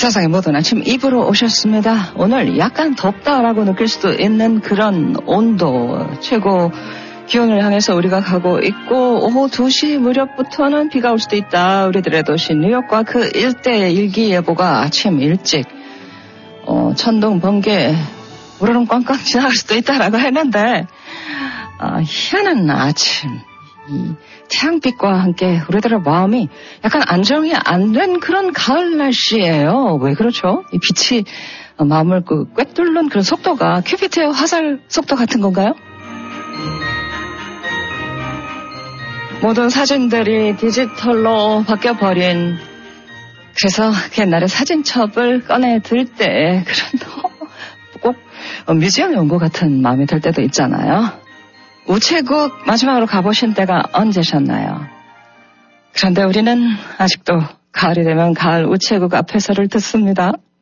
세상의 모든 아침 입으로 오셨습니다. 오늘 약간 덥다라고 느낄 수도 있는 그런 온도, 최고 기온을 향해서 우리가 가고 있고, 오후 2시 무렵부터는 비가 올 수도 있다. 우리들의 도시 뉴욕과 그 일대의 일기예보가 아침 일찍 천둥, 번개, 우르릉 꽝꽝 지나갈 수도 있다라고 했는데, 희한한 아침, 이 태양빛과 함께 우리들의 마음이 약간 안정이 안 된 그런 가을 날씨예요. 왜 그렇죠? 이 빛이 마음을 꿰뚫는 그런 속도가 큐피트의 화살 속도 같은 건가요? 모든 사진들이 디지털로 바뀌어버린, 그래서 옛날에 사진첩을 꺼내들 때 그런 꼭 뮤지엄에 온 것 같은 마음이 들 때도 있잖아요. 우체국 마지막으로 가보신 때가 언제셨나요? 그런데 우리는 아직도 가을이 되면 가을 우체국 앞에서를 듣습니다.